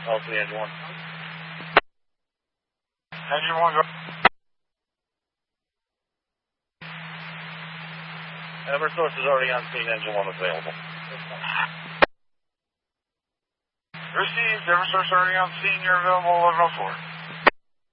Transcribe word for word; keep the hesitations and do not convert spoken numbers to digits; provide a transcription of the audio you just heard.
L C engine one. Engine one, go. Eversource is already on scene, engine one available. Received, Eversource already on scene, you're available eleven oh four.